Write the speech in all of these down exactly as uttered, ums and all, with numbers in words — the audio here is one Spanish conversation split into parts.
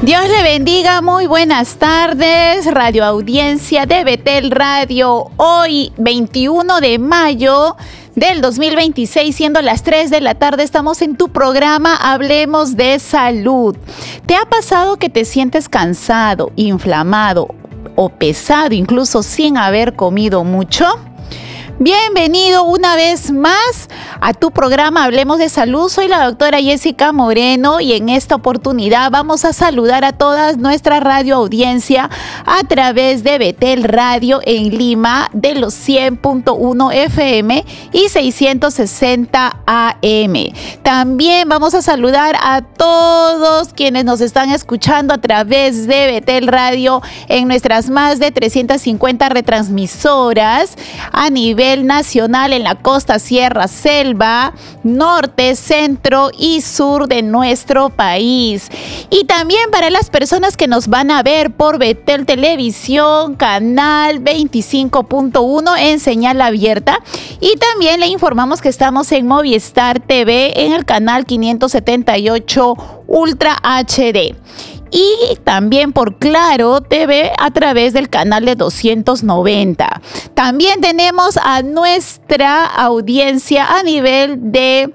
Dios le bendiga, muy buenas tardes, radio audiencia de Betel Radio. Hoy, veintiuno de mayo del dos mil veintiséis, siendo las tres de la tarde, estamos en tu programa Hablemos de Salud. ¿Te ha pasado que te sientes cansado, inflamado o pesado, incluso sin haber comido mucho? Bienvenido una vez más a tu programa Hablemos de Salud. Soy la doctora Jessica Moreno y en esta oportunidad vamos a saludar a toda nuestra radio audiencia a través de Betel Radio en Lima de los cien punto uno F M y seiscientos sesenta A M. También vamos a saludar a todos quienes nos están escuchando a través de Betel Radio en nuestras más de trescientas cincuenta retransmisoras a nivel nacional en la costa, sierra, selva, norte, centro y sur de nuestro país. Y también para las personas que nos van a ver por Betel Televisión, canal veinticinco punto uno en señal abierta. Y también le informamos que estamos en Movistar T V en el canal quinientos setenta y ocho Ultra H D. Y también por Claro T V a través del canal de doscientos noventa. También tenemos a nuestra audiencia a nivel de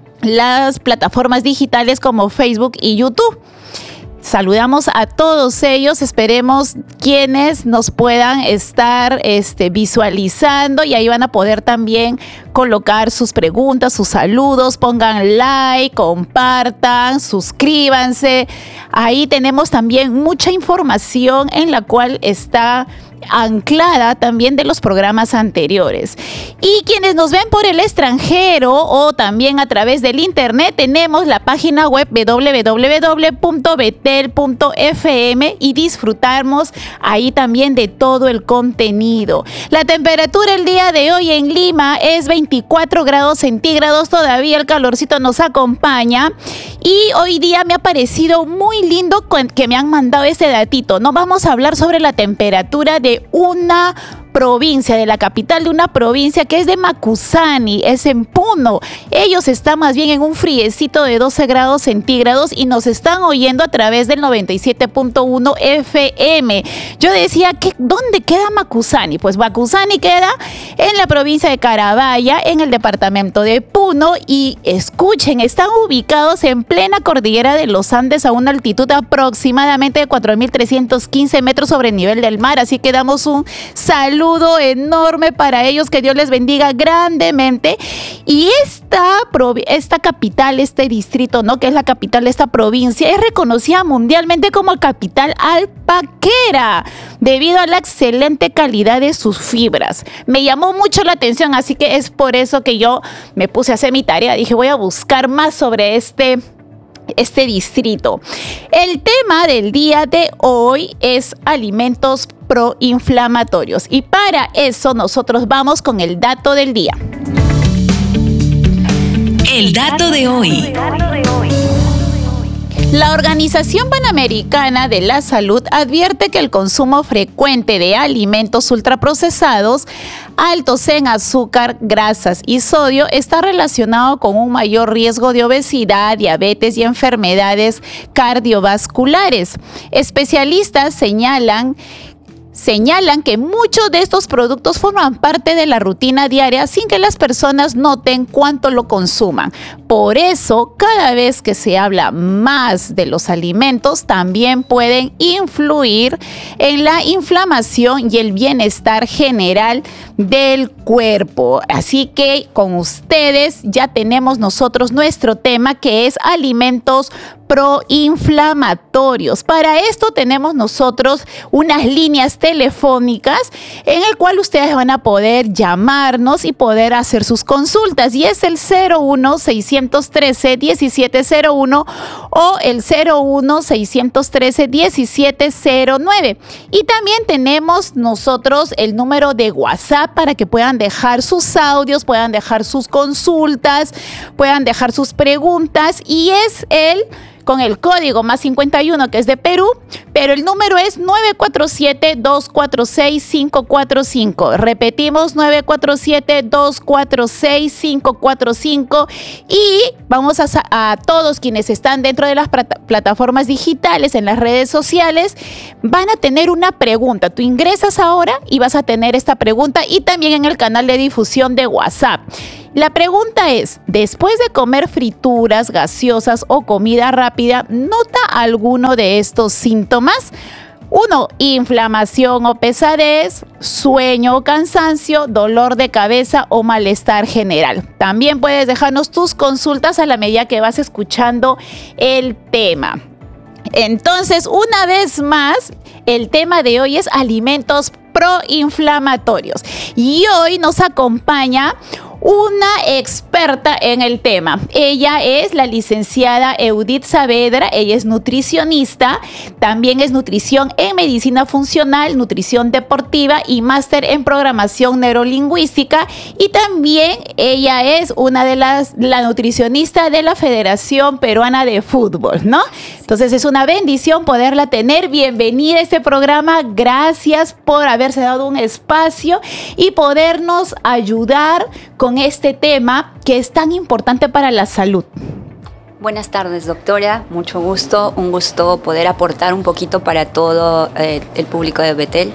las plataformas digitales como Facebook y YouTube. Saludamos a todos ellos, esperemos quienes nos puedan estar este, visualizando y ahí van a poder también colocar sus preguntas, sus saludos, pongan like, compartan, suscríbanse. Ahí tenemos también mucha información en la cual está anclada también de los programas anteriores. Y quienes nos ven por el extranjero o también a través del internet, tenemos la página web doble u doble u doble u punto betel punto f m y disfrutamos ahí también de todo el contenido. La temperatura el día de hoy en Lima es veinticuatro grados centígrados, todavía el calorcito nos acompaña y hoy día me ha parecido muy lindo que me han mandado ese datito, ¿no? Vamos a hablar sobre la temperatura de de una provincia, de la capital de una provincia que es de Macusani, es en Puno. Ellos están más bien en un friecito de doce grados centígrados y nos están oyendo a través del noventa y siete punto uno F M. Yo decía, ¿qué, ¿dónde queda Macusani? Pues Macusani queda en la provincia de Carabaya, en el departamento de Puno y escuchen, están ubicados en plena cordillera de los Andes a una altitud aproximadamente de cuatro mil trescientos quince metros sobre el nivel del mar, así que damos un saludo enorme para ellos, que Dios les bendiga grandemente. Y esta, esta capital, este distrito, ¿no? Que es la capital de esta provincia, es reconocida mundialmente como capital alpaquera debido a la excelente calidad de sus fibras. Me llamó mucho la atención, así que es por eso que yo me puse a hacer mi tarea. Dije, voy a buscar más sobre este este distrito. El tema del día de hoy es alimentos proinflamatorios y para eso nosotros vamos con el dato del día. El dato de hoy. La Organización Panamericana de la Salud advierte que el consumo frecuente de alimentos ultraprocesados, altos en azúcar, grasas y sodio, está relacionado con un mayor riesgo de obesidad, diabetes y enfermedades cardiovasculares. Especialistas señalan Señalan que muchos de estos productos forman parte de la rutina diaria sin que las personas noten cuánto lo consuman. Por eso, cada vez que se habla más de los alimentos, también pueden influir en la inflamación y el bienestar general del cuerpo. Así que con ustedes ya tenemos nosotros nuestro tema, que es alimentos proinflamatorios. Para esto tenemos nosotros unas líneas telefónicas en el cual ustedes van a poder llamarnos y poder hacer sus consultas, y es el cero uno seiscientos trece diecisiete cero uno o el cero uno seiscientos trece diecisiete cero nueve. Y también tenemos nosotros el número de WhatsApp para que puedan dejar sus audios, puedan dejar sus consultas, puedan dejar sus preguntas, y es el con el código más cincuenta y uno que es de Perú, pero el número es nueve cuatro siete, dos cuatro seis, cinco cuatro cinco. Repetimos, nueve cuatro siete, dos cuatro seis, cinco cuatro cinco. Y vamos a, a todos quienes están dentro de las plataformas digitales, en las redes sociales, van a tener una pregunta. Tú ingresas ahora y vas a tener esta pregunta, y también en el canal de difusión de WhatsApp. La pregunta es, después de comer frituras, gaseosas o comida rápida, ¿nota alguno de estos síntomas? Uno, inflamación o pesadez, sueño o cansancio, dolor de cabeza o malestar general. También puedes dejarnos tus consultas a la medida que vas escuchando el tema. Entonces, una vez más, el tema de hoy es alimentos proinflamatorios. Y hoy nos acompaña una experta en el tema. Ella es la licenciada Eudith Saavedra. Ella es nutricionista, también es nutrición en medicina funcional, nutrición deportiva y máster en programación neurolingüística, y también ella es una de las la nutricionista de la Federación Peruana de Fútbol, ¿no? Entonces es una bendición poderla tener. Bienvenida a este programa. Gracias por haberse dado un espacio y podernos ayudar con este tema que es tan importante para la salud. Buenas tardes, doctora. Mucho gusto. Un gusto poder aportar un poquito para todo eh, el público de Betel.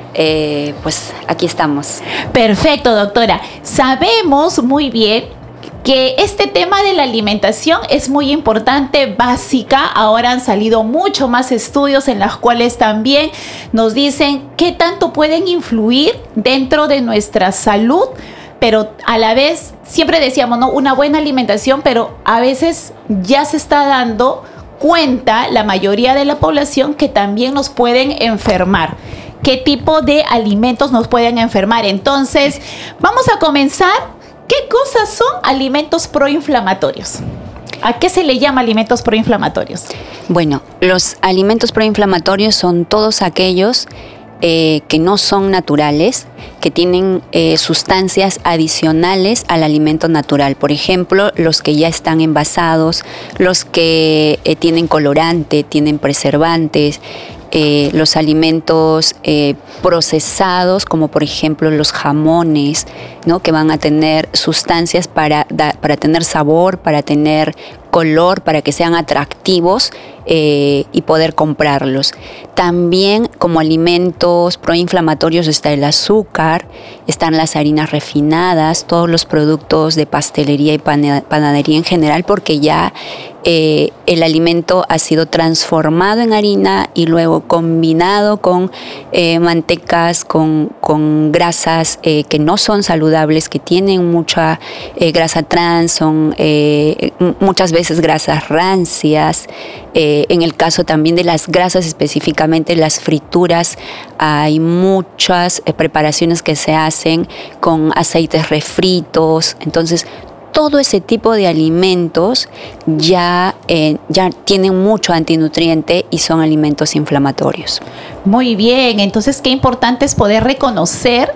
Eh, pues aquí estamos. Perfecto, doctora. Sabemos muy bien que este tema de la alimentación es muy importante, básica. Ahora han salido mucho más estudios en los cuales también nos dicen qué tanto pueden influir dentro de nuestra salud, pero a la vez siempre decíamos, ¿no?, una buena alimentación, pero a veces ya se está dando cuenta la mayoría de la población que también nos pueden enfermar. ¿Qué tipo de alimentos nos pueden enfermar? Entonces, vamos a comenzar. ¿Qué cosas son alimentos proinflamatorios? ¿A qué se le llama alimentos proinflamatorios? Bueno, los alimentos proinflamatorios son todos aquellos eh, que no son naturales, que tienen eh, sustancias adicionales al alimento natural. Por ejemplo, los que ya están envasados, los que eh, tienen colorante, tienen preservantes, Eh, los alimentos eh, procesados, como por ejemplo los jamones, ¿no?, que van a tener sustancias para, da, para tener sabor, para tener color, para que sean atractivos eh, y poder comprarlos. También como alimentos proinflamatorios está el azúcar, están las harinas refinadas, todos los productos de pastelería y panadería en general, porque ya eh, el alimento ha sido transformado en harina y luego combinado con eh, mantecas, con, con grasas eh, que no son saludables, que tienen mucha eh, grasa trans, son eh, muchas veces grasas rancias. Eh, en el caso también de las grasas, específicamente las frituras, hay muchas eh, preparaciones que se hacen con aceites refritos. Entonces, todo ese tipo de alimentos ya, eh, ya tienen mucho antinutriente y son alimentos inflamatorios. Muy bien, entonces qué importante es poder reconocer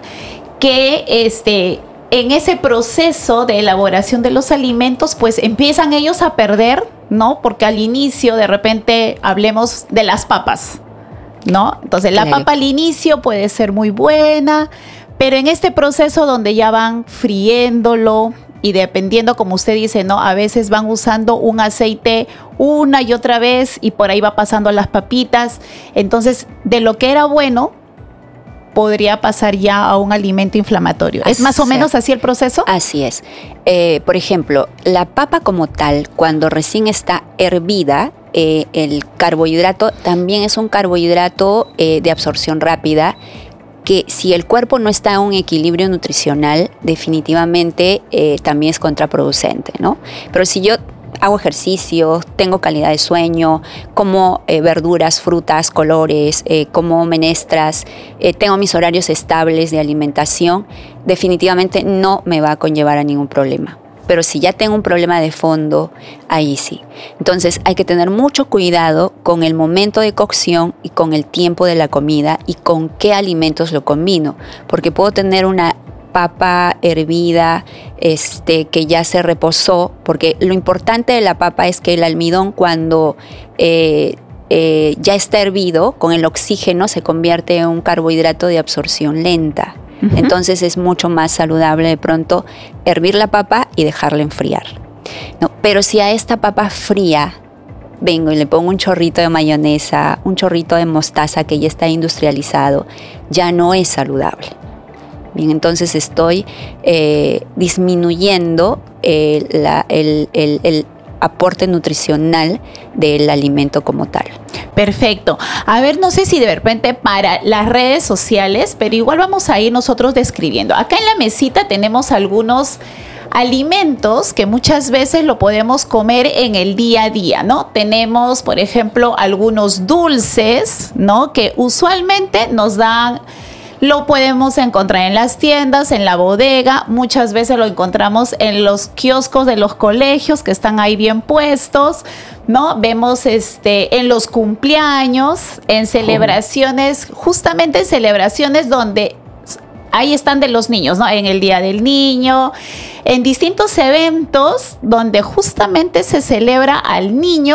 que este, en ese proceso de elaboración de los alimentos, pues empiezan ellos a perder, ¿no? Porque al inicio, de repente, hablemos de las papas, ¿no? Entonces la papa al inicio puede ser muy buena, pero en este proceso donde ya van friéndolo, y dependiendo, como usted dice, ¿no?, a veces van usando un aceite una y otra vez y por ahí va pasando a las papitas. Entonces, de lo que era bueno, podría pasar ya a un alimento inflamatorio. ¿Es más o menos así el proceso? Así es. Eh, por ejemplo, la papa como tal, cuando recién está hervida, eh, el carbohidrato también es un carbohidrato eh, de absorción rápida, que si el cuerpo no está en un equilibrio nutricional, definitivamente eh, también es contraproducente, ¿no? Pero si yo hago ejercicio, tengo calidad de sueño, como eh, verduras, frutas, colores, eh, como menestras, eh, tengo mis horarios estables de alimentación, definitivamente no me va a conllevar a ningún problema. Pero si ya tengo un problema de fondo, ahí sí. Entonces hay que tener mucho cuidado con el momento de cocción y con el tiempo de la comida y con qué alimentos lo combino. Porque puedo tener una papa hervida, este, que ya se reposó, porque lo importante de la papa es que el almidón cuando eh, eh, ya está hervido, con el oxígeno se convierte en un carbohidrato de absorción lenta. Uh-huh. Entonces es mucho más saludable de pronto hervir la papa y dejarla enfriar, ¿no? Pero si a esta papa fría vengo y le pongo un chorrito de mayonesa, un chorrito de mostaza que ya está industrializado, ya no es saludable. Bien, entonces estoy eh, disminuyendo eh, la, el, el, el aporte nutricional del alimento como tal. Perfecto. A ver, no sé si de repente para las redes sociales, pero igual vamos a ir nosotros describiendo. Acá en la mesita tenemos algunos alimentos que muchas veces lo podemos comer en el día a día, ¿no? Tenemos, por ejemplo, algunos dulces, ¿no? Que usualmente nos dan, lo podemos encontrar en las tiendas, en la bodega, muchas veces lo encontramos en los kioscos de los colegios que están ahí bien puestos, ¿no? Vemos este, en los cumpleaños, en celebraciones, justamente en celebraciones donde ahí están de los niños, ¿no? En el Día del Niño, en distintos eventos donde justamente se celebra al niño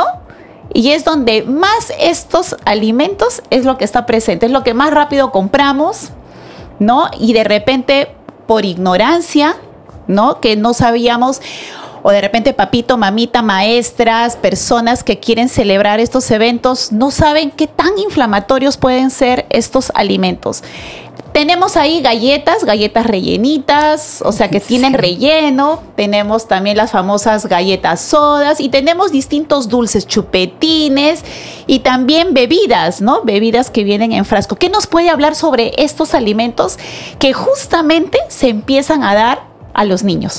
y es donde más estos alimentos es lo que está presente, es lo que más rápido compramos, ¿no? Y de repente por ignorancia, ¿no? Que no sabíamos, o de repente papito, mamita, maestras, personas que quieren celebrar estos eventos, no saben qué tan inflamatorios pueden ser estos alimentos. Tenemos ahí galletas, galletas rellenitas, o sea que tienen relleno. Tenemos también las famosas galletas sodas y tenemos distintos dulces, chupetines y también bebidas, ¿no? Bebidas que vienen en frasco. ¿Qué nos puede hablar sobre estos alimentos que justamente se empiezan a dar a los niños?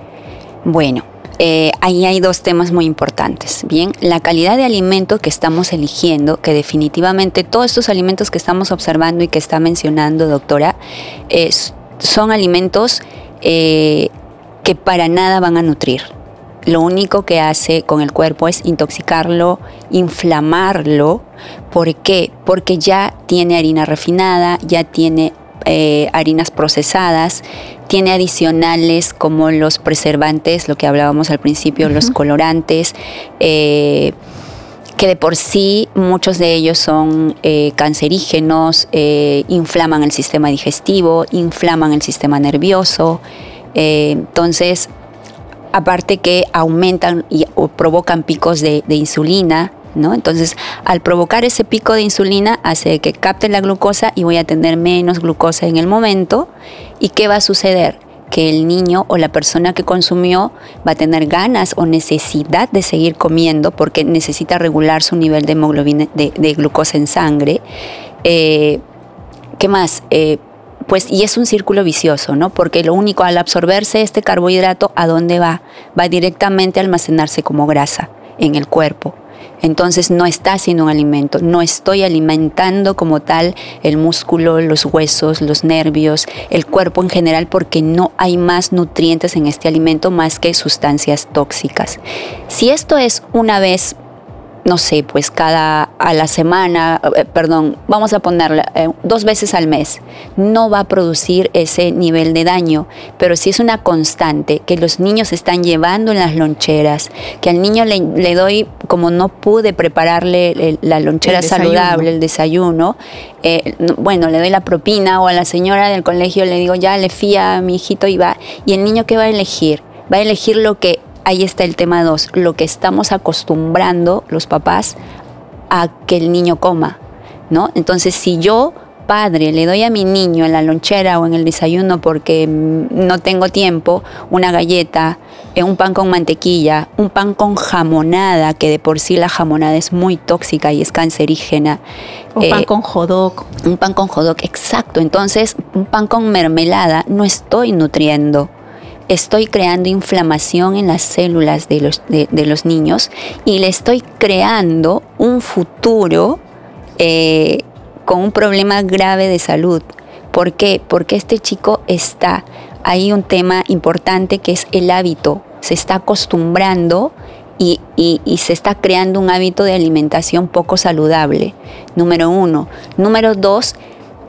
Bueno, Eh, ahí hay dos temas muy importantes. Bien, la calidad de alimento que estamos eligiendo, que definitivamente todos estos alimentos que estamos observando y que está mencionando, doctora, eh, son alimentos eh, que para nada van a nutrir. Lo único que hace con el cuerpo es intoxicarlo, inflamarlo. ¿Por qué? Porque ya tiene harina refinada, ya tiene Eh, harinas procesadas, tiene adicionales como los preservantes, lo que hablábamos al principio, uh-huh. los colorantes, eh, que de por sí muchos de ellos son eh, cancerígenos, eh, inflaman el sistema digestivo, inflaman el sistema nervioso, eh, entonces aparte que aumentan y, o provocan picos de, de insulina, ¿no? Entonces, al provocar ese pico de insulina, hace que capte la glucosa y voy a tener menos glucosa en el momento. ¿Y qué va a suceder? Que el niño o la persona que consumió va a tener ganas o necesidad de seguir comiendo porque necesita regular su nivel de hemoglobina, de, de glucosa en sangre. Eh, ¿Qué más? Eh, Pues, y es un círculo vicioso, ¿no? Porque lo único, al absorberse este carbohidrato, ¿a dónde va? Va directamente a almacenarse como grasa en el cuerpo. Entonces no está siendo un alimento, no estoy alimentando como tal el músculo, los huesos, los nervios, el cuerpo en general, porque no hay más nutrientes en este alimento más que sustancias tóxicas. Si esto es una vez, no sé, pues cada a la semana, eh, perdón, vamos a ponerla eh, dos veces al mes, no va a producir ese nivel de daño, pero si es una constante que los niños están llevando en las loncheras, que al niño le, le doy, como no pude prepararle el, la lonchera el saludable, el desayuno, eh, bueno, le doy la propina, o a la señora del colegio le digo, ya le fía a mi hijito y va, y el niño ¿qué va a elegir? Va a elegir lo que, ahí está el tema dos, lo que estamos acostumbrando los papás a que el niño coma, ¿no? Entonces, si yo, padre, le doy a mi niño en la lonchera o en el desayuno porque no tengo tiempo, una galleta, un pan con mantequilla, un pan con jamonada, que de por sí la jamonada es muy tóxica y es cancerígena. Un eh, pan con jodok. Un pan con jodok, exacto. Entonces, un pan con mermelada no estoy nutriendo. Estoy creando inflamación en las células de los, de, de los niños y le estoy creando un futuro eh, con un problema grave de salud. ¿Por qué? Porque este chico está, hay un tema importante que es el hábito. Se está acostumbrando y, y, y se está creando un hábito de alimentación poco saludable. Número uno. Número dos,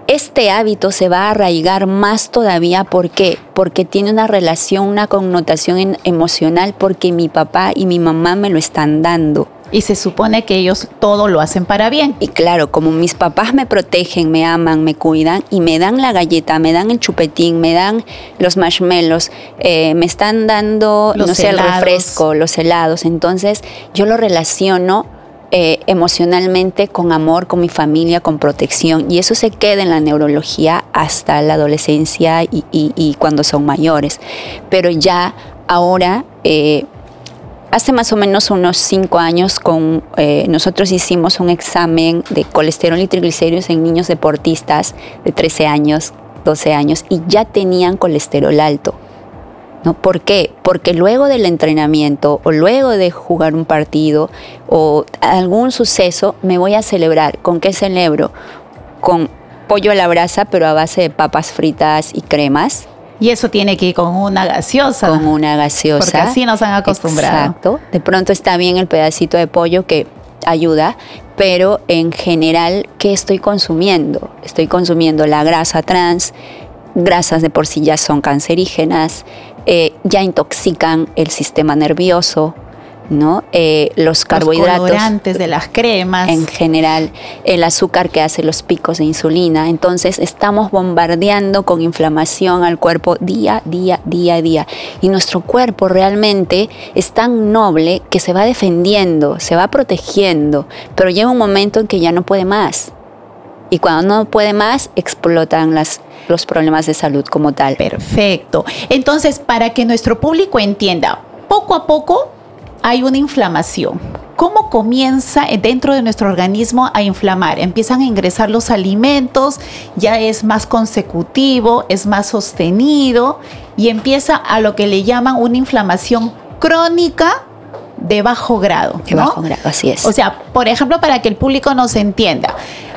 este hábito se va a arraigar más todavía. ¿Por qué? Porque tiene una relación, una connotación en, emocional, porque mi papá y mi mamá me lo están dando. Y se supone que ellos todo lo hacen para bien. Y claro, como mis papás me protegen, me aman, me cuidan y me dan la galleta, me dan el chupetín, me dan los marshmallows, eh, me están dando, los no sé, helados. el refresco, los helados. Entonces yo lo relaciono eh, emocionalmente con amor, con mi familia, con protección. Y eso se queda en la neurología hasta la adolescencia y, y, y cuando son mayores. Pero ya ahora... Eh, Hace más o menos unos cinco años con, eh, nosotros hicimos un examen de colesterol y triglicéridos en niños deportistas de trece años, doce años, y ya tenían colesterol alto, ¿no? ¿Por qué? Porque luego del entrenamiento o luego de jugar un partido o algún suceso me voy a celebrar. ¿Con qué celebro? Con pollo a la brasa, pero a base de papas fritas y cremas. Y eso tiene que ir con una gaseosa. Con una gaseosa. Porque así nos han acostumbrado. Exacto. De pronto está bien el pedacito de pollo que ayuda, pero en general, ¿qué estoy consumiendo? Estoy consumiendo la grasa trans, grasas de por sí ya son cancerígenas, eh, ya intoxican el sistema nervioso, ¿no? Eh, los carbohidratos, los colorantes de las cremas, en general, el azúcar que hace los picos de insulina. Entonces estamos bombardeando con inflamación al cuerpo día, día, día, día. Y nuestro cuerpo realmente es tan noble que se va defendiendo, se va protegiendo, pero llega un momento en que ya no puede más. Y cuando no puede más, explotan las, los problemas de salud como tal. Perfecto. Entonces, para que nuestro público entienda, poco a poco hay una inflamación. ¿Cómo comienza dentro de nuestro organismo a inflamar? Empiezan a ingresar los alimentos, ya es más consecutivo, es más sostenido y empieza a lo que le llaman una inflamación crónica de bajo grado, De ¿no? bajo grado, así es. O sea, por ejemplo, para que el público nos entienda,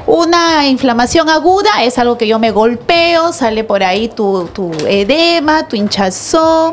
una inflamación aguda es algo que yo me golpeo, sale por ahí tu, tu edema, tu hinchazón,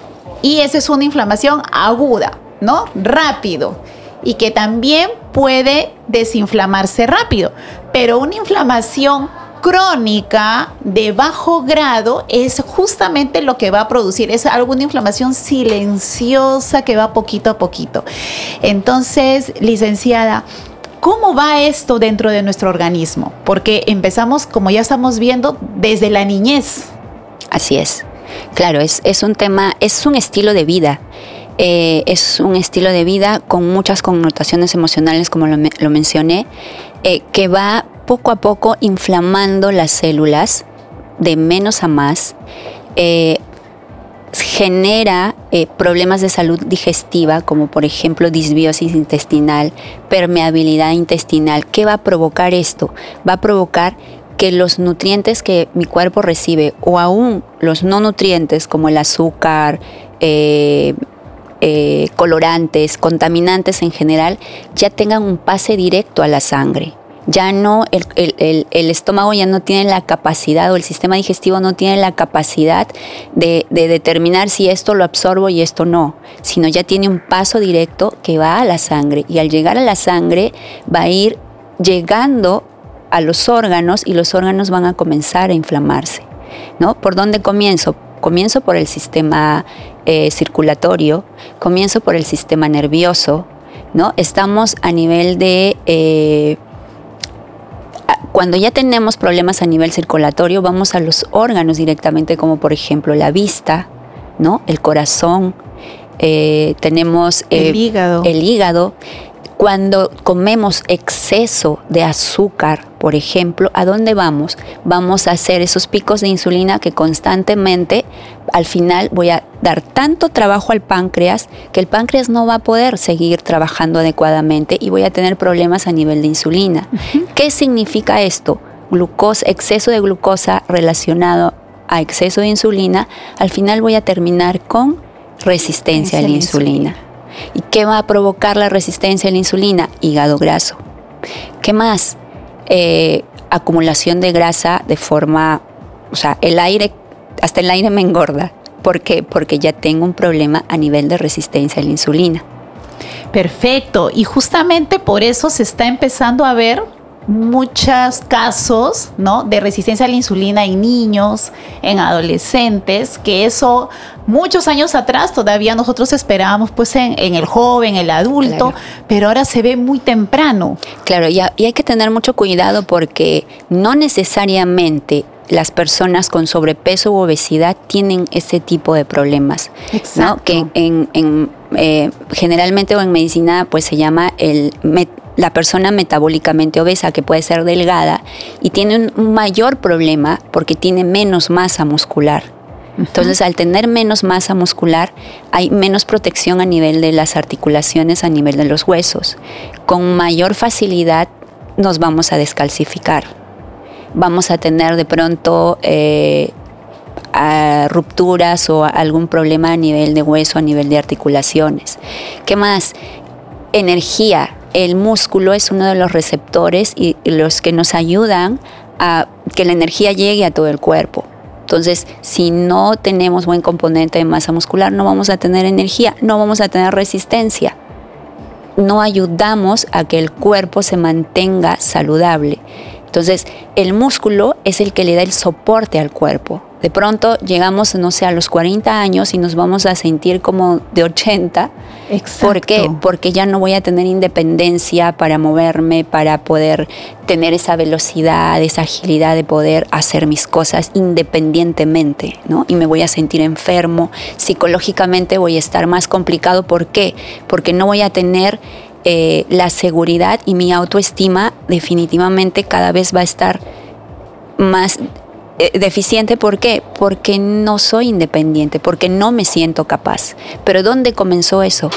y esa es una inflamación aguda, ¿no? Rápido, y que también puede desinflamarse rápido. Pero una inflamación crónica de bajo grado es justamente lo que va a producir, es alguna inflamación silenciosa que va poquito a poquito. Entonces, licenciada, ¿cómo va esto dentro de nuestro organismo? Porque empezamos, como ya estamos viendo, desde la niñez. Así es. Claro, es, es un tema, es un estilo de vida. Eh, es un estilo de vida con muchas connotaciones emocionales, como lo, lo mencioné, eh, que va poco a poco inflamando las células de menos a más, eh, genera eh, problemas de salud digestiva, como por ejemplo disbiosis intestinal, permeabilidad intestinal. ¿Qué va a provocar esto? Va a provocar que los nutrientes que mi cuerpo recibe, o aún los no nutrientes como el azúcar, eh, Eh, colorantes, contaminantes en general, ya tengan un pase directo a la sangre. Ya no, el, el, el, el estómago ya no tiene la capacidad, o el sistema digestivo no tiene la capacidad de, de determinar si esto lo absorbo y esto no, sino ya tiene un paso directo que va a la sangre, y al llegar a la sangre va a ir llegando a los órganos, y los órganos van a comenzar a inflamarse, ¿no? ¿Por dónde comienzo? Comienzo por el sistema eh, circulatorio, comienzo por el sistema nervioso, ¿no? Estamos a nivel de... Eh, cuando ya tenemos problemas a nivel circulatorio, vamos a los órganos directamente, como por ejemplo la vista, ¿no? El corazón, eh, tenemos... Eh, el hígado. El hígado. Cuando comemos exceso de azúcar, por ejemplo, ¿a dónde vamos? Vamos a hacer esos picos de insulina que constantemente, al final, voy a dar tanto trabajo al páncreas que el páncreas no va a poder seguir trabajando adecuadamente y voy a tener problemas a nivel de insulina. Uh-huh. ¿Qué significa esto? Glucosa, exceso de glucosa relacionado a exceso de insulina, al final voy a terminar con resistencia a la insulina. ¿Y qué va a provocar la resistencia a la insulina? Hígado graso. ¿Qué más? Eh, acumulación de grasa de forma, o sea, el aire, hasta el aire me engorda. ¿Por qué? Porque ya tengo un problema a nivel de resistencia a la insulina. Perfecto. Y justamente por eso se está empezando a ver muchos casos, ¿no?, de resistencia a la insulina en niños, en adolescentes, que eso muchos años atrás todavía nosotros esperábamos pues en, en el joven, el adulto, claro, pero ahora se ve muy temprano. Claro, y, a, y hay que tener mucho cuidado porque no necesariamente las personas con sobrepeso u obesidad tienen ese tipo de problemas. Exacto. ¿No? Que en, en, eh, generalmente o en medicina pues se llama el met la persona metabólicamente obesa, que puede ser delgada y tiene un mayor problema porque tiene menos masa muscular. Entonces, al tener menos masa muscular, hay menos protección a nivel de las articulaciones, a nivel de los huesos. Con mayor facilidad nos vamos a descalcificar. Vamos a tener de pronto eh, a rupturas o algún problema a nivel de hueso, a nivel de articulaciones. ¿Qué más? Energía. El músculo es uno de los receptores y los que nos ayudan a que la energía llegue a todo el cuerpo. Entonces, si no tenemos buen componente de masa muscular, no vamos a tener energía, no vamos a tener resistencia. No ayudamos a que el cuerpo se mantenga saludable. Entonces, el músculo es el que le da el soporte al cuerpo. De pronto llegamos, no sé, a los cuarenta años y nos vamos a sentir como de ochenta. Exacto. ¿Por qué? Porque ya no voy a tener independencia para moverme, para poder tener esa velocidad, esa agilidad de poder hacer mis cosas independientemente, ¿no? Y me voy a sentir enfermo. Psicológicamente voy a estar más complicado. ¿Por qué? Porque no voy a tener eh, la seguridad y mi autoestima definitivamente cada vez va a estar más deficiente. ¿Por qué? Porque no soy independiente, porque no me siento capaz. ¿Pero dónde comenzó eso?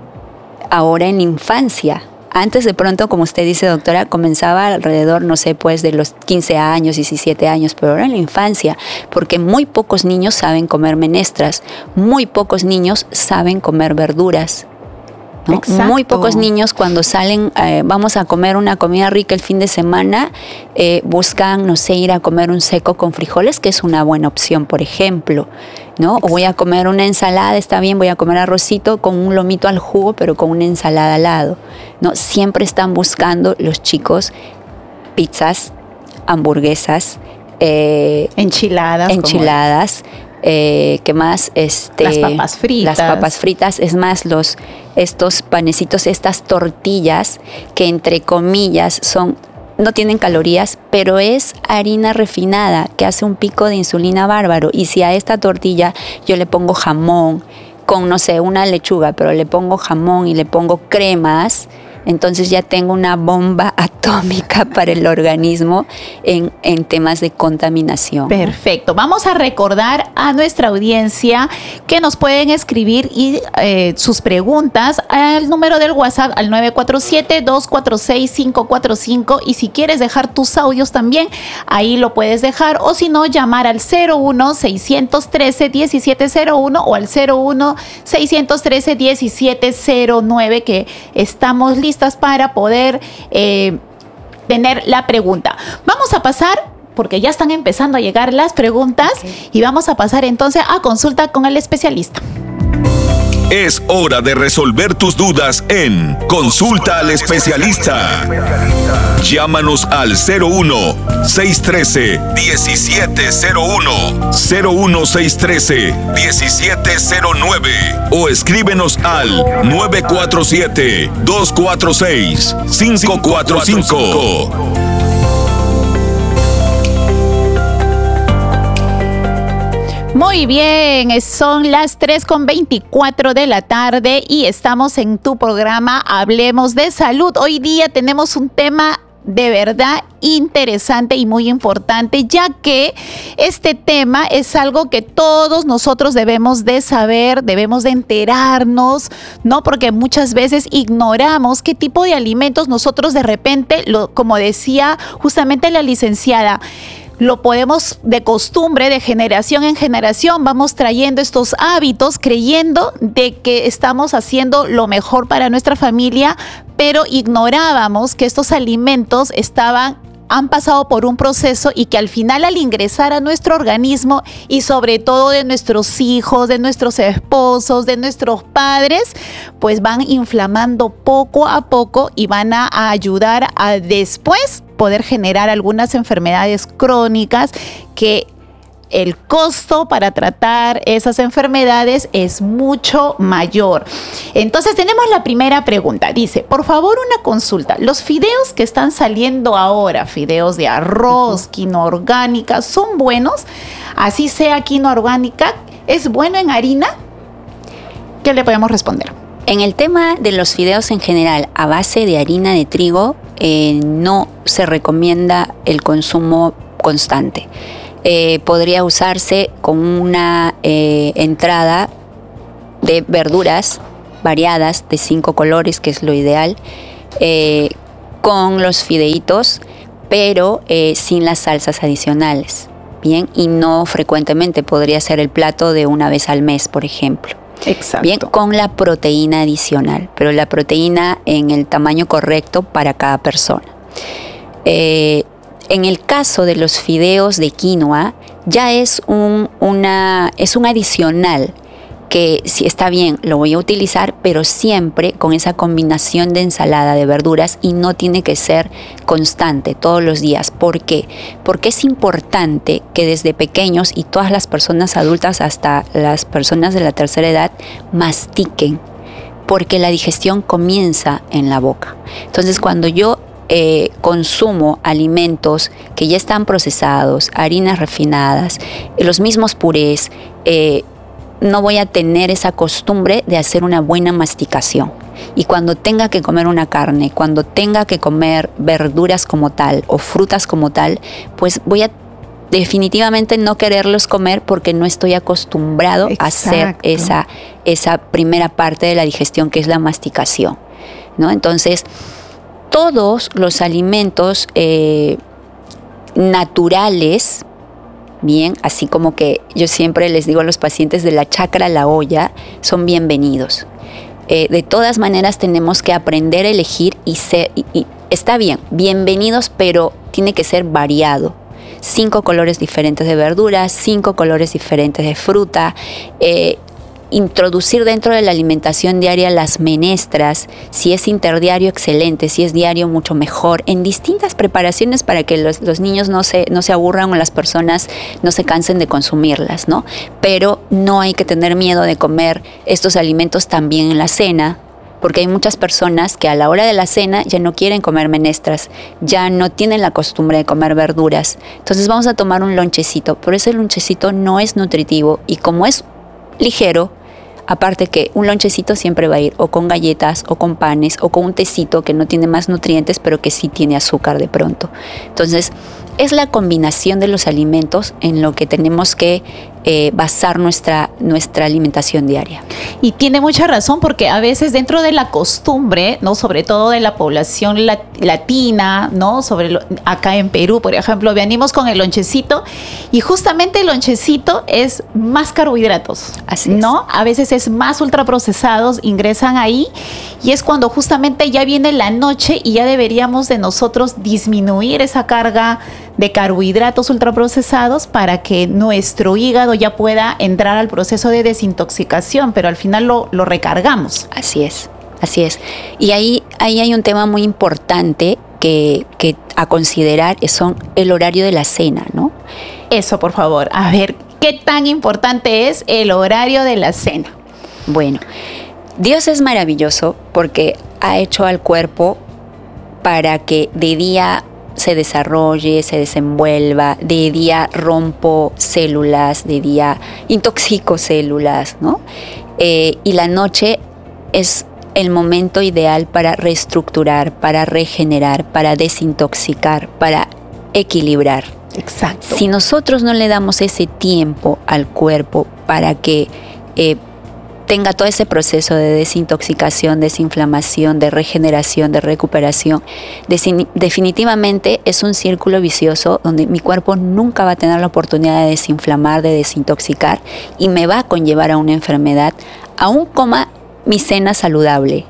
Ahora en infancia. Antes de pronto, como usted dice, doctora, comenzaba alrededor, no sé, pues de los quince años, diecisiete años, pero ahora en la infancia, porque muy pocos niños saben comer menestras, muy pocos niños saben comer verduras. ¿No? Muy pocos niños cuando salen, eh, vamos a comer una comida rica el fin de semana, eh, buscan, no sé, ir a comer un seco con frijoles, que es una buena opción, por ejemplo, ¿no? O voy a comer una ensalada, está bien, voy a comer arrocito con un lomito al jugo, pero con una ensalada al lado, ¿no? Siempre están buscando los chicos pizzas, hamburguesas, eh, enchiladas, enchiladas. Eh, ¿Qué más? Este, las papas fritas. Las papas fritas, es más, los, estos panecitos, estas tortillas que entre comillas son, no tienen calorías, pero es harina refinada que hace un pico de insulina bárbaro. Y si a esta tortilla yo le pongo jamón, con no sé, una lechuga, pero le pongo jamón y le pongo cremas, entonces ya tengo una bomba atómica para el organismo en, en temas de contaminación. Perfecto. Vamos a recordar a nuestra audiencia que nos pueden escribir y, eh, sus preguntas al número del WhatsApp al nueve cuatro siete, dos cuatro seis, cinco cuatro cinco, y si quieres dejar tus audios también, ahí lo puedes dejar, o si no, llamar al cero uno, seis uno tres, uno siete cero uno o al cero uno, seis uno tres, uno siete cero nueve, que estamos listos para poder eh, tener la pregunta. Vamos a pasar, porque ya están empezando a llegar las preguntas, okay, y vamos a pasar entonces a consulta con el especialista. Es hora de resolver tus dudas en Consulta al Especialista. Llámanos al cero uno, seis uno tres, uno siete cero uno, cero uno seis uno tres, uno siete cero nueve o escríbenos al nueve cuatro siete, dos cuatro seis, cinco cuatro cinco. Muy bien, son las tres con veinticuatro de la tarde y estamos en tu programa Hablemos de Salud. Hoy día tenemos un tema de verdad interesante y muy importante, ya que este tema es algo que todos nosotros debemos de saber, debemos de enterarnos, ¿no? Porque muchas veces ignoramos qué tipo de alimentos nosotros de repente, lo, como decía justamente la licenciada, lo podemos de costumbre, de generación en generación, vamos trayendo estos hábitos creyendo de que estamos haciendo lo mejor para nuestra familia, pero ignorábamos que estos alimentos estaban han pasado por un proceso y que al final, al ingresar a nuestro organismo y sobre todo de nuestros hijos, de nuestros esposos, de nuestros padres, pues van inflamando poco a poco y van a ayudar a después poder generar algunas enfermedades crónicas que el costo para tratar esas enfermedades es mucho mayor. Entonces tenemos la primera pregunta. Dice, por favor, una consulta. Los fideos que están saliendo ahora, fideos de arroz, quinoa orgánica, ¿son buenos? Así sea quinoa orgánica, ¿es bueno en harina? ¿Qué le podemos responder? En el tema de los fideos en general, a base de harina de trigo, eh, no se recomienda el consumo constante. Eh, podría usarse con una eh, entrada de verduras variadas de cinco colores, que es lo ideal, eh, con los fideitos, pero eh, sin las salsas adicionales, bien, y no frecuentemente. Podría ser el plato de una vez al mes, por ejemplo. Exacto. Bien, con la proteína adicional, pero la proteína en el tamaño correcto para cada persona. Eh, En el caso de los fideos de quinoa, ya es un, una, es un adicional que si está bien, lo voy a utilizar, pero siempre con esa combinación de ensalada de verduras y no tiene que ser constante todos los días. ¿Por qué? Porque es importante que desde pequeños y todas las personas adultas hasta las personas de la tercera edad mastiquen, porque la digestión comienza en la boca. Entonces, cuando yo Eh, consumo alimentos que ya están procesados, harinas refinadas, los mismos purés, eh, no voy a tener esa costumbre de hacer una buena masticación. Y cuando tenga que comer una carne, cuando tenga que comer verduras como tal o frutas como tal, pues voy a definitivamente no quererlos comer porque no estoy acostumbrado Exacto. a hacer esa, esa primera parte de la digestión, que es la masticación, ¿no? Entonces, todos los alimentos eh, naturales, bien, así como que yo siempre les digo a los pacientes de la chacra a la olla, son bienvenidos. Eh, de todas maneras tenemos que aprender a elegir y ser, y, y está bien, bienvenidos, pero tiene que ser variado. Cinco colores diferentes de verduras, cinco colores diferentes de fruta, eh, introducir dentro de la alimentación diaria las menestras, si es interdiario excelente, si es diario mucho mejor, en distintas preparaciones para que los, los niños no se, no se aburran o las personas no se cansen de consumirlas, ¿no? Pero no hay que tener miedo de comer estos alimentos también en la cena, porque hay muchas personas que a la hora de la cena ya no quieren comer menestras, ya no tienen la costumbre de comer verduras. Entonces vamos a tomar un lonchecito, pero ese lonchecito no es nutritivo y como es ligero, aparte que un lonchecito siempre va a ir o con galletas o con panes o con un tecito que no tiene más nutrientes pero que sí tiene azúcar de pronto. Entonces es la combinación de los alimentos en lo que tenemos que eh, basar nuestra, nuestra alimentación diaria. Y tiene mucha razón porque a veces dentro de la costumbre, ¿no? Sobre todo de la población lat- latina, ¿no? Sobre lo, acá en Perú, por ejemplo, venimos con el lonchecito y justamente el lonchecito es más carbohidratos, Así es. ¿no? A veces es más ultraprocesados, ingresan ahí y es cuando justamente ya viene la noche y ya deberíamos de nosotros disminuir esa carga de carbohidratos ultraprocesados para que nuestro hígado ya pueda entrar al proceso de desintoxicación, pero al final lo, lo recargamos. Así es, así es. Y ahí, ahí hay un tema muy importante que, que a considerar, son el horario de la cena, ¿no? Eso, por favor. A ver, ¿qué tan importante es el horario de la cena? Bueno, Dios es maravilloso porque ha hecho al cuerpo para que de día se desarrolle, se desenvuelva, de día rompo células, de día intoxico células, ¿no? Eh, y la noche es el momento ideal para reestructurar, para regenerar, para desintoxicar, para equilibrar. Exacto. Si nosotros no le damos ese tiempo al cuerpo para que eh, tenga todo ese proceso de desintoxicación, desinflamación, de regeneración, de recuperación, desin- definitivamente es un círculo vicioso donde mi cuerpo nunca va a tener la oportunidad de desinflamar, de desintoxicar y me va a conllevar a una enfermedad, aún coma mi cena saludable.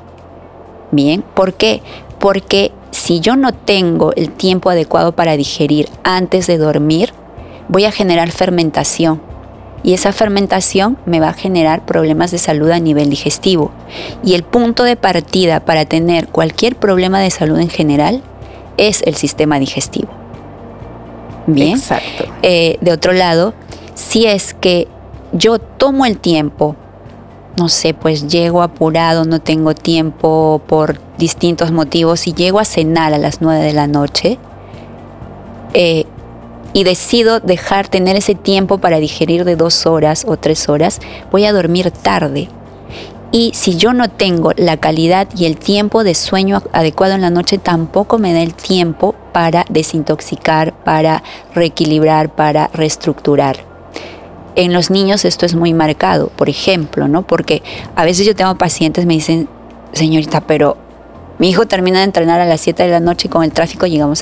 Bien, ¿por qué? Porque si yo no tengo el tiempo adecuado para digerir antes de dormir, voy a generar fermentación. Y esa fermentación me va a generar problemas de salud a nivel digestivo. Y el punto de partida para tener cualquier problema de salud en general es el sistema digestivo. Bien. Exacto. Eh, de otro lado, si es que yo tomo el tiempo, no sé, pues llego apurado, no tengo tiempo por distintos motivos y llego a cenar a las nueve de la noche eh, y decido dejar tener ese tiempo para digerir de dos horas o tres horas, voy a dormir tarde. Y si yo no tengo la calidad y el tiempo de sueño adecuado en la noche, tampoco me da el tiempo para desintoxicar, para reequilibrar, para reestructurar. En los niños esto es muy marcado, por ejemplo, ¿no? Porque a veces yo tengo pacientes, me dicen, señorita, pero mi hijo termina de entrenar a las siete de la noche y con el tráfico llegamos